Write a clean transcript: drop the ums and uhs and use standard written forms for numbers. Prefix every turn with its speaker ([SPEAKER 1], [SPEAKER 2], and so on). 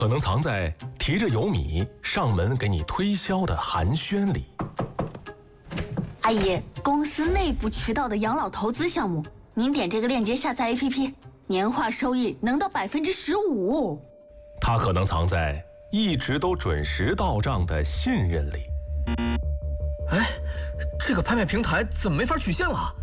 [SPEAKER 1] 可能藏在提着油米上门给你推销的寒暄里。
[SPEAKER 2] 阿姨，公司内部渠道的养老投资项目，您点这个链接下载 APP， 年化收益能到15%。
[SPEAKER 1] 它可能藏在一直都准时到账的信任里。
[SPEAKER 3] 哎，这个拍卖平台怎么没法取现了？